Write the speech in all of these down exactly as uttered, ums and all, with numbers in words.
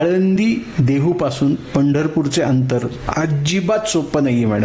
आळंदी देहू पासून पंढरपूरचे अंतर अजिबात सोपं नाहीये मॅडम.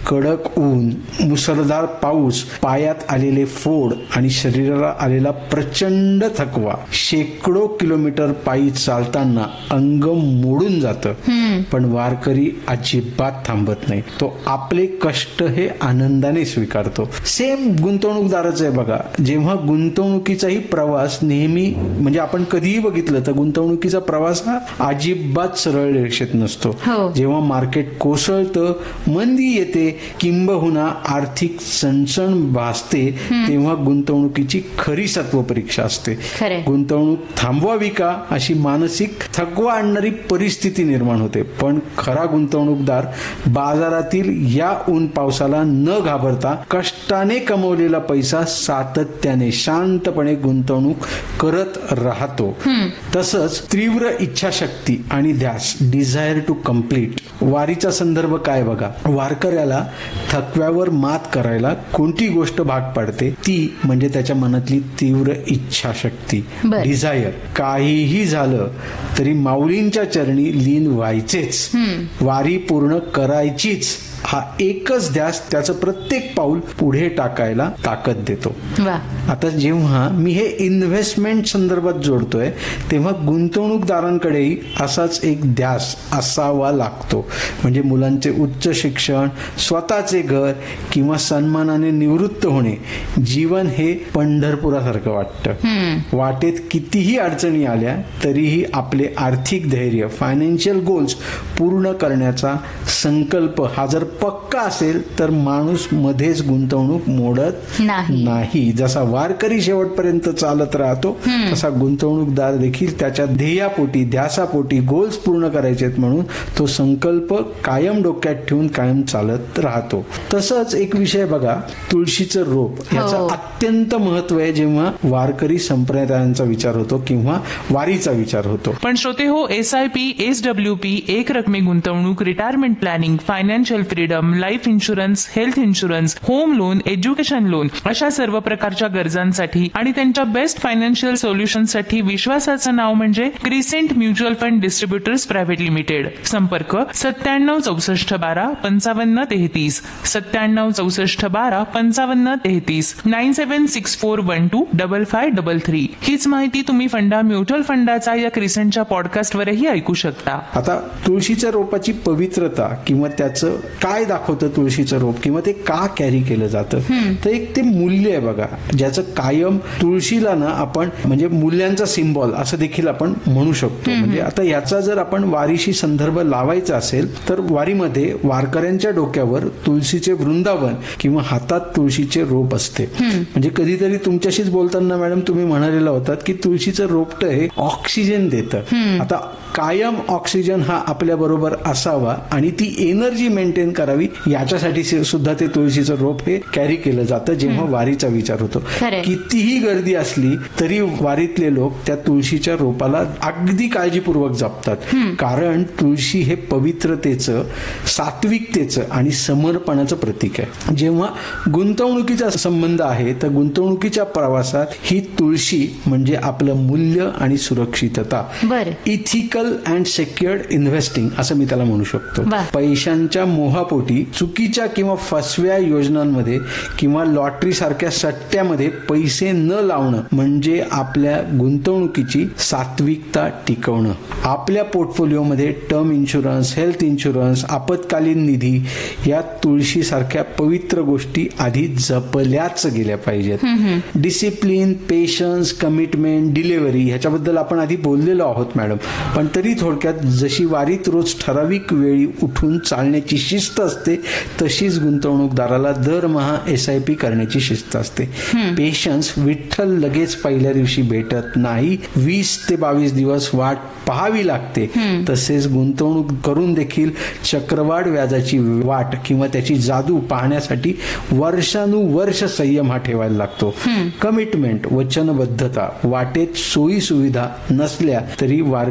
कडक ऊन, मुसळधार पाऊस, पायात आलेले फोड आणि शरीराला आलेला प्रचंड थकवा, शेकडो किलोमीटर पायी चालताना अंग मोडून जातं, पण वारकरी अजिबात थांबत नाही. तो आपले कष्ट हे आनंदाने स्वीकारतो. सेम गुंतवणूकदाराच आहे बघा. जेव्हा गुंतवणुकीचाही प्रवास नेहमी म्हणजे आपण कधीही बघितलं तर गुंतवणुकीचा प्रवास हा अजिबात सरळ रेषेत नसतो. जेव्हा मार्केट कोसळतं, मंदी येते, किंबहुना आर्थिक चणचण भासते, तेव्हा गुंतवणुकीची खरी सत्व परीक्षा असते. गुंतवणूक थांबवावी का अशी मानसिक थकवा आणणारी परिस्थिती निर्माण होते. पण खरा गुंतवणूकदार बाजारातील या ऊन पावसाला न घाबरता कष्टाने कमवलेला पैसा सातत्याने शांतपणे गुंतवणूक करत राहतो. तसंच तीव्र इच्छाशक्ती आणि ध्यास, डिझायर टू कम्प्लीट. वारीचा संदर्भ काय बघा. वारकऱ्याला थकव्यावर मात करायला कोणती गोष्ट भाग पाडते ती म्हणजे त्याच्या मनातली तीव्र इच्छाशक्ती, डिझायर. काहीही झालं तरी माऊलींच्या चरणी लीन व्हायचेच, वारी पूर्ण करायचीच, हा एकच ध्यास त्याचं प्रत्येक पाऊल पुढे टाकायला ताकद देतो. आता जेव्हा मी हे इन्व्हेस्टमेंट संदर्भात जोडतोय तेव्हा गुंतवणूकदारांकडेही असाच एक ध्यास असावा लागतो. म्हणजे मुलांचे उच्च शिक्षण, स्वतःचे घर किंवा सन्मानाने निवृत्त होणे. जीवन हे पंढरपुरासारखं वाटतं. वाटेत कितीही अडचणी आल्या तरीही आपले आर्थिक धैर्य, फायनान्शियल गोल्स पूर्ण करण्याचा संकल्प हा जर पक्का असेल तर माणूस मध्येच गुंतवणूक मोडत नाही. जसा वारकरी शेवटपर्यंत चालत राहतो तसा गुंतवणूकदार देखील त्याच्या ध्येयापोटी, ध्यासापोटी गोल्स पूर्ण करायचेत म्हणून तो संकल्प कायम डोक्यात ठेवून कायम चालत राहतो. तसंच एक विषय बघा, तुळशीचं रोप. याचं अत्यंत महत्व आहे जेव्हा वारकरी संप्रदायांचा विचार होतो किंवा वारीचा विचार होतो. पण श्रोते हो, S I P, S W P, एक रकमी गुंतवणूक, retirement planning, financial freedom, life insurance, health insurance, home loan, education loan अशा सर्व प्रकारच्या गरजांसाठी आणि त्यांच्या बेस्ट फायनान्शियल सोल्युशनसाठी विश्वासाचं नाव म्हणजे crescent mutual fund distributors private limited. संपर्क सत्त्याण्णव चौसष्ट बारा पंचावन्न तेहतीस, सत्त्याण्णव चौसष्ट बारा पंचावन्न तेहतीस, nine seven six four one two double five double three. हीच माहिती तुम्ही फंडा म्युच्युअल फंडाचा या क्रिसेंटच्या पॉडकास्टवरही ऐकू शकता. आता तुळशीच्या रोपाची पवित्रता किंवा त्याचं काय दाखवतं तुळशीचं रोप किंवा ते का कॅरी केलं जातं, तर एक ते मूल्य आहे बघा, ज्याचं कायम तुळशीला ना आपण म्हणजे मूल्यांचा सिम्बॉल असं देखील आपण म्हणू शकतो. म्हणजे आता याचा जर आपण वारीशी संदर्भ लावायचा असेल तर वारीमध्ये वारकऱ्यांच्या डोक्यावर तुळशीचे वृंदावन किंवा हातात तुळशीचे रोप असते. म्हणजे कधीतरी तुमच्याशीच बोलताना मॅडम तुम्ही म्हणालेला होतात की तुळशीचं रोपट हे ऑक्सिजन देतं. आता कायम ऑक्सिजन हा आपल्या बरोबर असावा आणि ती एनर्जी मेंटेन करावी याच्यासाठी सुद्धा ते तुळशीचं रोप हे कॅरी केलं जातं जेव्हा वारीचा विचार होतो. कितीही गर्दी असली तरी वारीतले लोक त्या तुळशीच्या रोपाला अगदी काळजीपूर्वक जपतात, कारण तुळशी हे पवित्रतेचं, सात्विकतेचं आणि समर्पणाचं प्रतीक आहे. जेव्हा गुंतवणुकीचा संबंध आहे तर गुंतवणुकीच्या प्रवासात ही तुळशी म्हणजे आपलं मूल्य आणि सुरक्षितता, इथिकल अँड सेक्युअर्ड इन्व्हेस्टिंग असं मी त्याला म्हणू शकतो. पैशांच्या मोहापोटी चुकीच्या किंवा फसव्या योजनांमध्ये किंवा लॉटरी सारख्या सट्ट्यामध्ये पैसे न लावणं म्हणजे आपल्या गुंतवणुकीची सात्विकता टिकवणं. आपल्या पोर्टफोलिओमध्ये टर्म इन्शुरन्स, हेल्थ इन्शुरन्स, आपत्कालीन निधी या तुळशी सारख्या पवित्र गोष्टी आधी जपल्याच गेल्या पाहिजेत. डिसिप्लिन, पेशन्स, कमिटमेंट, डिलिव्हरी ह्याच्याबद्दल आपण आधी बोललेलो आहोत मॅडम. पण तरी थोडक्यात जशी वारीत रोज ठराविक वेळी उठून चालण्याची शिस्त असते तशीच गुंतवणूकदाराला दरमहा एस आय पी करण्याची शिस्त असते. पेशन्स, विठ्ठल लगेच पहिल्या दिवशी भेटत नाही, वीस ते बावीस दिवस वाट पाहावी लागते. तसेच गुंतवणूक करून देखील चक्रवाढ व्याजाची वाट किंवा त्याची जादू पाहण्यासाठी वर्षानुवर्ष संयम हा ठेवायला लागतो. कमिटमेंट, वचनबद्धता, वाटेत सोयी सुविधा नसल्या तरी वारकरी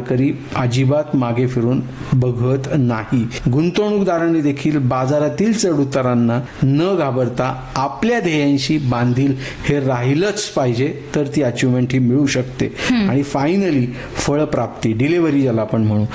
अजिबात मागे फिरून बघत नाही. गुंतवणूकदारांनी देखील बाजारातील चढउतारांना न घाबरता आपल्या ध्येयांशी बांधील हे राहिलंच पाहिजे, तर ती अचिव्हमेंट ही मिळू शकते. आणि फायनली फळप्राप्ती, डिलिव्हरी ज्याला आपण म्हणू,